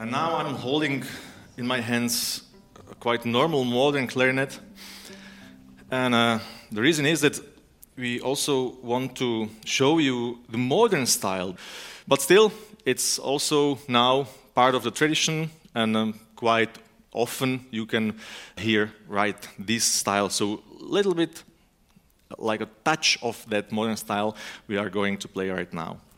And now I'm holding in my hands a quite normal modern clarinet. And the reason is that we also want to show you the modern style. But still, it's also now part of the tradition, and quite often you can hear this style. So a little bit like a touch of that modern style we are going to play right now.